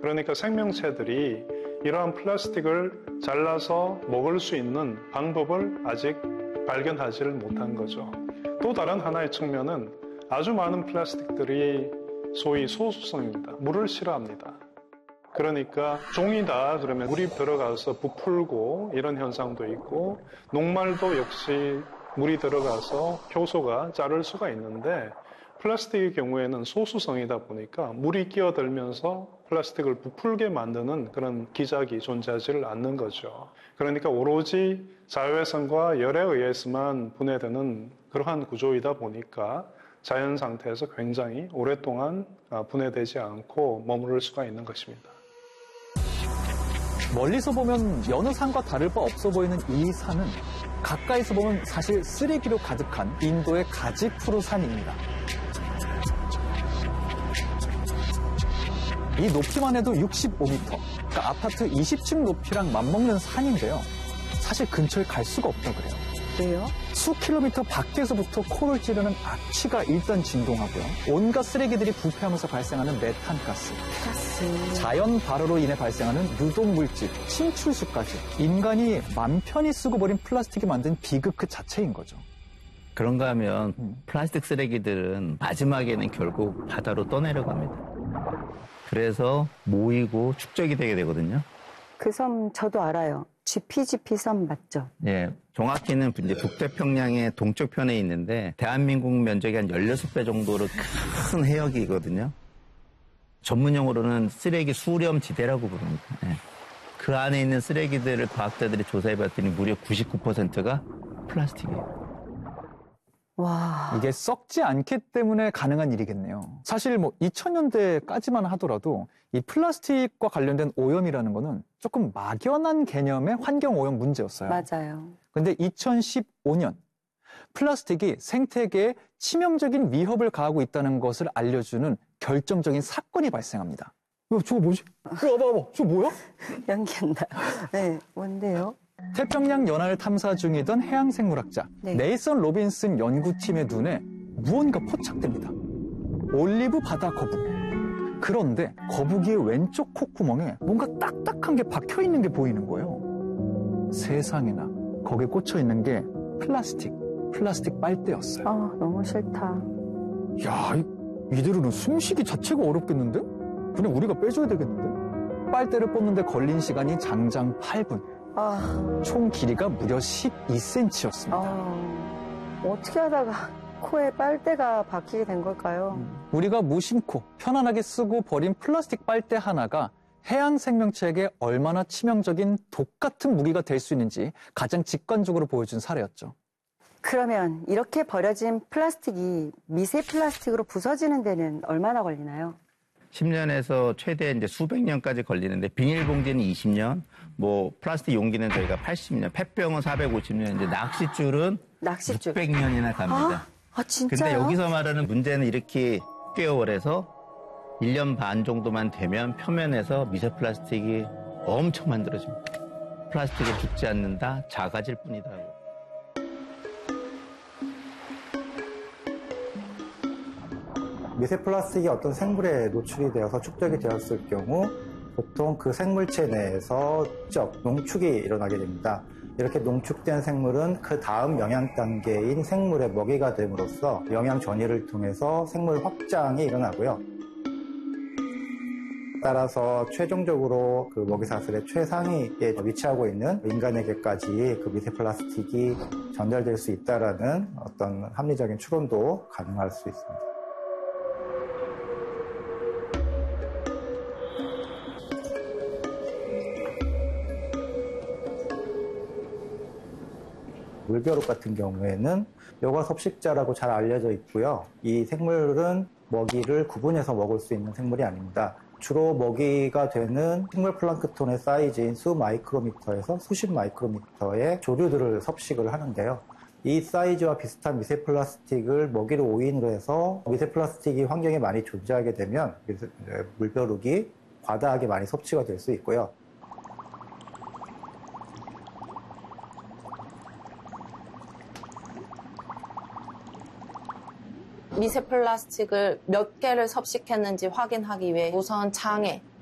그러니까 생명체들이 이러한 플라스틱을 잘라서 먹을 수 있는 방법을 아직 발견하지를 못한 거죠. 또 다른 하나의 측면은 아주 많은 플라스틱들이 소위 소수성입니다. 물을 싫어합니다. 그러니까 종이다 그러면 물이 들어가서 부풀고 이런 현상도 있고, 녹말도 역시 물이 들어가서 효소가 자를 수가 있는데, 플라스틱의 경우에는 소수성이다 보니까 물이 끼어들면서 플라스틱을 부풀게 만드는 그런 기작이 존재하지를 않는 거죠. 그러니까 오로지 자외선과 열에 의해서만 분해되는 그러한 구조이다 보니까 자연 상태에서 굉장히 오랫동안 분해되지 않고 머무를 수가 있는 것입니다. 멀리서 보면 여느 산과 다를 바 없어 보이는 이 산은 가까이서 보면 사실 쓰레기로 가득한 인도의 가지푸르 산입니다. 이 높이만 해도 65m, 그러니까 아파트 20층 높이랑 맞먹는 산인데요. 사실 근처에 갈 수가 없다 그래요. 왜요? 수킬로미터 밖에서부터 코를 찌르는 악취가 일단 진동하고요. 온갖 쓰레기들이 부패하면서 발생하는 메탄가스, 자연 발효로 인해 발생하는 유독물질, 침출수까지 인간이 맘 편히 쓰고 버린 플라스틱이 만든 비극 그 자체인 거죠. 그런가 하면 플라스틱 쓰레기들은 마지막에는 결국 바다로 떠내려갑니다. 그래서 모이고 축적이 되게 되거든요. 그 섬 저도 알아요. GPGP 섬 맞죠? 예, 정확히는 이제 북태평양의 동쪽 편에 있는데 대한민국 면적이 한 16배 정도로 큰 해역이거든요. 전문용어로는 쓰레기 수렴지대라고 부릅니다. 예. 그 안에 있는 쓰레기들을 과학자들이 조사해봤더니 무려 99%가 플라스틱이에요. 와. 이게 썩지 않기 때문에 가능한 일이겠네요. 사실 2000년대까지만 하더라도 이 플라스틱과 관련된 오염이라는 거는 조금 막연한 개념의 환경 오염 문제였어요. 맞아요. 근데 2015년 플라스틱이 생태계에 치명적인 위협을 가하고 있다는 것을 알려주는 결정적인 사건이 발생합니다. 저거 뭐지? 봐봐. 저거 뭐야? 연기한다. 네, 뭔데요? 태평양 연안을 탐사 중이던 해양생물학자 네이선 로빈슨 연구팀의 눈에 무언가 포착됩니다. 올리브 바다 거북. 그런데 거북이의 왼쪽 콧구멍에 뭔가 딱딱한 게 박혀있는 게 보이는 거예요. 세상에나 거기에 꽂혀있는 게 플라스틱 빨대였어요. 너무 싫다. 야, 이대로는 숨쉬기 자체가 어렵겠는데? 그냥 우리가 빼줘야 되겠는데? 빨대를 뽑는데 걸린 시간이 장장 8분. 총 길이가 무려 12cm였습니다. 어떻게 하다가 코에 빨대가 박히게 된 걸까요? 우리가 무심코 편안하게 쓰고 버린 플라스틱 빨대 하나가 해양 생명체에게 얼마나 치명적인 독 같은 무기가 될 수 있는지 가장 직관적으로 보여준 사례였죠. 그러면 이렇게 버려진 플라스틱이 미세 플라스틱으로 부서지는 데는 얼마나 걸리나요? 10년에서 최대 이제 수백 년까지 걸리는데, 비닐봉지는 20년, 플라스틱 용기는 저희가 80년, 폐병은 450년, 이제 낚싯줄은 600년이나 갑니다. 진짜요? 근데 여기서 말하는 문제는 이렇게 6개월에서 1년 반 정도만 되면 표면에서 미세 플라스틱이 엄청 만들어집니다. 플라스틱은 죽지 않는다, 작아질 뿐이다. 미세 플라스틱이 어떤 생물에 노출이 되어서 축적이 되었을 경우 보통 그 생물체 내에서 농축이 일어나게 됩니다. 이렇게 농축된 생물은 그 다음 영양 단계인 생물의 먹이가 됨으로써 영양 전이를 통해서 생물 확장이 일어나고요. 따라서 최종적으로 그 먹이사슬의 최상위에 위치하고 있는 인간에게까지 그 미세 플라스틱이 전달될 수 있다라는 어떤 합리적인 추론도 가능할 수 있습니다. 물벼룩 같은 경우에는 여과 섭식자라고 잘 알려져 있고요. 이 생물은 먹이를 구분해서 먹을 수 있는 생물이 아닙니다. 주로 먹이가 되는 식물 플랑크톤의 사이즈인 수 마이크로미터에서 수십 마이크로미터의 조류들을 섭식을 하는데요. 이 사이즈와 비슷한 미세 플라스틱을 먹이로 오인으로 해서 미세 플라스틱이 환경에 많이 존재하게 되면 물벼룩이 과다하게 많이 섭취가 될 수 있고요. 미세 플라스틱을 몇 개를 섭식했는지 확인하기 위해 우선 장에